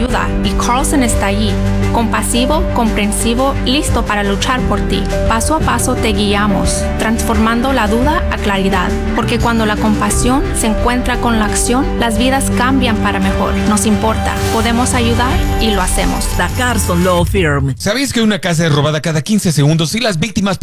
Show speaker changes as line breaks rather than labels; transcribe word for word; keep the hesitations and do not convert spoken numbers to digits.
ayuda y Carlson está allí, compasivo, comprensivo, listo para luchar por ti. Paso a paso te guiamos, transformando la duda a claridad, porque cuando la compasión se encuentra con la acción, las vidas cambian para mejor. Nos importa, podemos ayudar y lo hacemos.
The Carlson Law Firm.
¿Sabéis que una casa es robada cada quince segundos y las víctimas